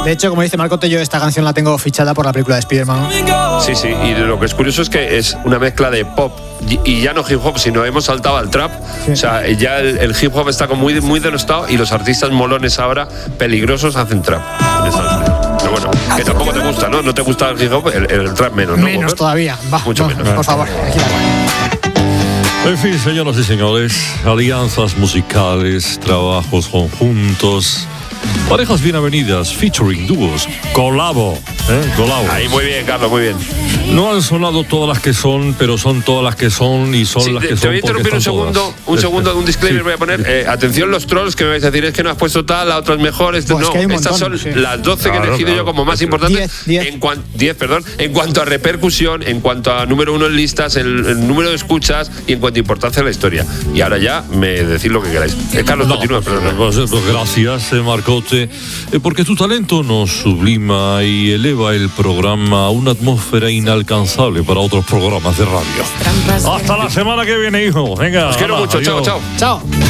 De hecho, como dice Marcote, yo esta canción la tengo fichada por la película de Spider-Man. Sí, y lo que es curioso es que es una mezcla de pop y ya no hip hop, sino hemos saltado al trap. Sí. O sea, ya el hip hop está como muy denostado y los artistas molones ahora, peligrosos, hacen trap en Estados Unidos. Pero bueno, que tampoco te gusta, ¿no? No te gusta el hip hop, el trap menos, ¿no? Menos todavía. Mucho menos. Por favor. En fin, señoras y señores, alianzas musicales, trabajos conjuntos, parejas bien avenidas, featuring, dúos, colabos. Ahí, muy bien, Carlos, muy bien. No han sonado todas las que son, pero son todas las que son y son las que son. Te voy a interrumpir un segundo, un disclaimer voy a poner. Atención los trolls que me vais a decir, es que no has puesto tal, la otra es mejor. Pues no, estas son las 12 que he elegido yo como más importantes. 10, en cuanto a repercusión, en cuanto a número 1 en listas, el número de escuchas y en cuanto a importancia en la historia. Y ahora ya me decís lo que queráis. Carlos, continúa, perdón. Gracias, Marcote, porque tu talento nos sublima y eleva el programa a una atmósfera inalcanzable para otros programas de radio. Hasta la semana que viene, hijo. Venga. Os quiero mucho. Adiós. Chao.